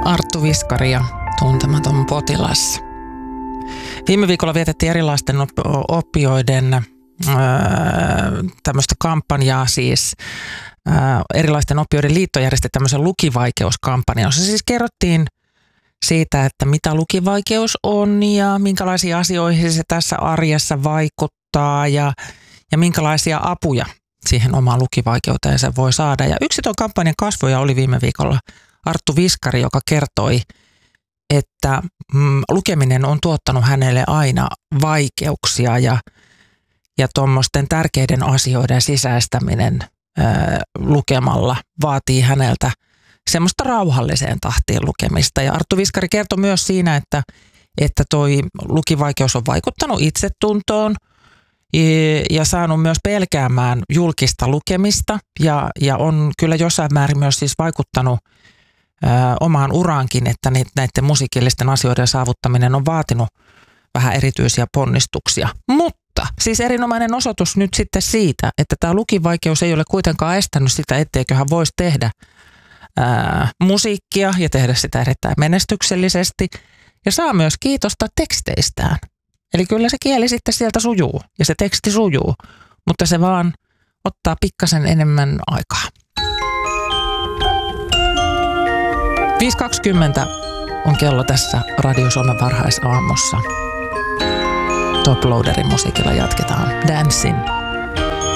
Arttu Viskari ja Tuntematon potilas. Viime viikolla vietettiin erilaisten opioiden tämmöistä kampanjaa siis. Erilaisten opioiden liitto järjesti tämmöisen lukivaikeuskampanjan, jossa siis kerrottiin siitä, että mitä lukivaikeus on ja minkälaisia asioihin se tässä arjessa vaikuttaa ja minkälaisia apuja siihen omaan lukivaikeuteen se voi saada. Ja yksi tuon kampanjan kasvoja oli viime viikolla Arttu Viskari, joka kertoi, että lukeminen on tuottanut hänelle aina vaikeuksia ja tuommoisten tärkeiden asioiden sisäistäminen lukemalla vaatii häneltä semmoista rauhalliseen tahtiin lukemista. Ja Arttu Viskari kertoi myös siinä, että toi lukivaikeus on vaikuttanut itsetuntoon ja saanut myös pelkäämään julkista lukemista ja on kyllä jossain määrin myös siis vaikuttanut omaan uraankin, että näiden musiikillisten asioiden saavuttaminen on vaatinut vähän erityisiä ponnistuksia. Mutta siis erinomainen osoitus nyt sitten siitä, että tämä lukivaikeus ei ole kuitenkaan estänyt sitä, etteikö hän voisi tehdä musiikkia ja tehdä sitä erittäin menestyksellisesti ja saa myös kiitosta teksteistään. Eli kyllä se kieli sitten sieltä sujuu ja se teksti sujuu, mutta se vaan ottaa pikkasen enemmän aikaa. 5.20 on kello tässä Radio Suomen varhaisaamussa. Top Loaderin musiikilla jatketaan Dancing.